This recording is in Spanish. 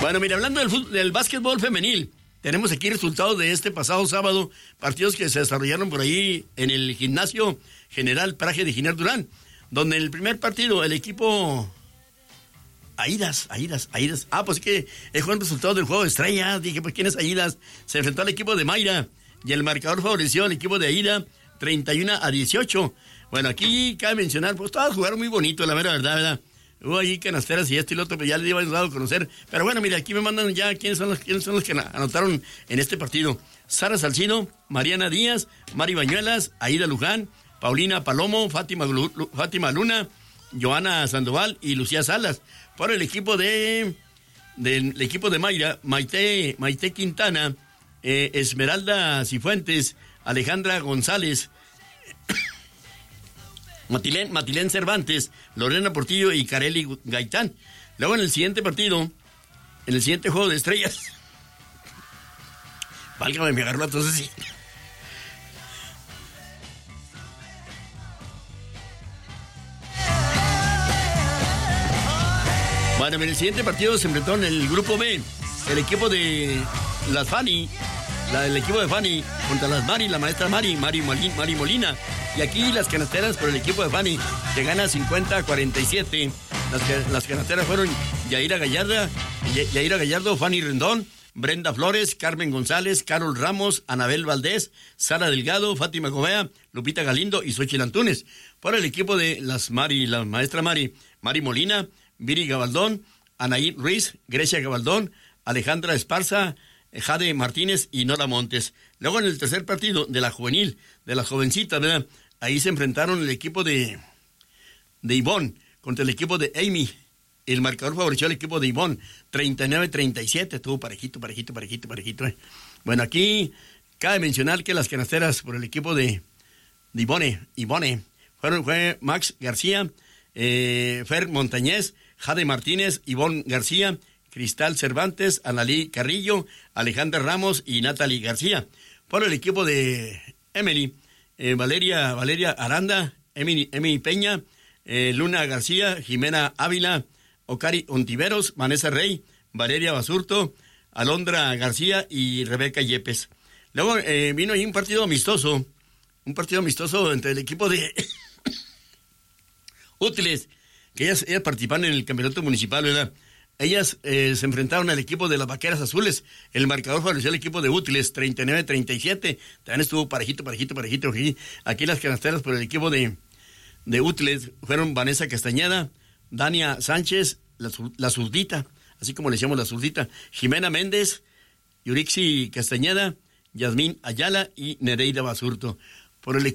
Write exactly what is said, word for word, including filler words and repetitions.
Bueno, mira, hablando del, fútbol, del básquetbol femenil, tenemos aquí resultados de este pasado sábado, partidos que se desarrollaron por ahí en el gimnasio General Paraje de Giner Durán, donde en el primer partido el equipo... Aidas, Aidas, Aidas. Ah, pues es que es el resultado del juego de estrellas. Dije, pues, ¿quién es Aidas? Se enfrentó al equipo de Mayra y el marcador favoreció al equipo de Aida treinta y uno a dieciocho. Bueno, aquí cabe mencionar, pues todos jugaron muy bonito, la mera verdad, ¿verdad? Hubo ahí canasteras y esto y lo otro, pero ya les iba a dado a conocer. Pero bueno, mira, aquí me mandan ya quiénes son los, quiénes son los que anotaron en este partido. Sara Salcino, Mariana Díaz, Mari Bañuelas, Aida Luján, Paulina Palomo, Fátima, Lu, Fátima Luna, Joana Sandoval y Lucía Salas. Por el equipo de del equipo de Mayra, Maite, Maite Quintana, eh, Esmeralda Cifuentes, Alejandra González, Matilén, Matilén Cervantes, Lorena Portillo y Carely Gaitán. Luego en el siguiente partido, en el siguiente juego de estrellas, válgame, me agarró entonces sí. Bueno, en el siguiente partido se enfrentó en el grupo B, el equipo de las Fanny, la, el equipo de Fanny contra las Mari, la maestra Mari, Mari, Mari, Mari Molina. Y aquí las canasteras por el equipo de Fanny, que gana cincuenta a cuarenta y siete. Las, las canasteras fueron Yaira Gallardo, Yaira Gallardo, Fanny Rendón, Brenda Flores, Carmen González, Carol Ramos, Anabel Valdés, Sara Delgado, Fátima Gobea, Lupita Galindo y Xochitl Antunes. Por el equipo de las Mari, la maestra Mari, Mari Molina, Viri Gabaldón, Anaí Ruiz, Grecia Gabaldón, Alejandra Esparza, Jade Martínez y Nora Montes. Luego en el tercer partido de la juvenil, de la jovencita, ¿verdad? Ahí se enfrentaron el equipo de, de Ivonne contra el equipo de Amy. El marcador favoreció al equipo de Ivonne, treinta y nueve a treinta y siete. Estuvo parejito, parejito, parejito, parejito. ¿eh? Bueno, aquí cabe mencionar que las canasteras por el equipo de, de Ivonne, Ivonne, fueron fue Max García, eh, Fer Montañez, Jade Martínez, Ivonne García, Cristal Cervantes, Analí Carrillo, Alejandra Ramos y Natalie García. Por el equipo de Emily, eh, Valeria, Valeria Aranda, Emily, Emily Peña, eh, Luna García, Jimena Ávila, Ocari Ontiveros, Vanessa Rey, Valeria Basurto, Alondra García y Rebeca Yepes. Luego eh, vino ahí un partido amistoso, un partido amistoso entre el equipo de Útiles, que ellas, ellas participan en el campeonato municipal, ¿verdad? Ellas eh, se enfrentaron al equipo de las Vaqueras Azules. El marcador favoreció al equipo de Útiles, treinta y nueve a treinta y siete. También estuvo parejito, parejito, parejito. Aquí las canasteras por el equipo de, de Útiles fueron Vanessa Castañeda, Dania Sánchez, la, la zurdita, así como le decíamos la zurdita, Jimena Méndez, Yurixi Castañeda, Yasmín Ayala y Nereida Basurto. Por el equipo